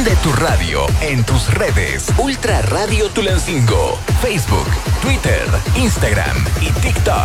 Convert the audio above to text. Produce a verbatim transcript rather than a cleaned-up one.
Prende tu radio en tus redes. Ultra Radio Tulancingo. Facebook, Twitter, Instagram y TikTok.